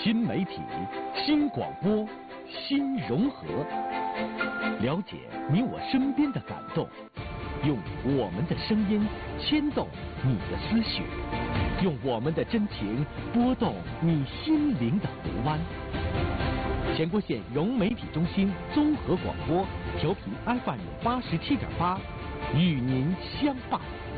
新媒体、新广播、新融合，了解你我身边的感动，用我们的声音牵动你的思绪，用我们的真情拨动你心灵的湖湾。乾郭县融媒体中心综合广播调频 FM 87.8，与您相伴。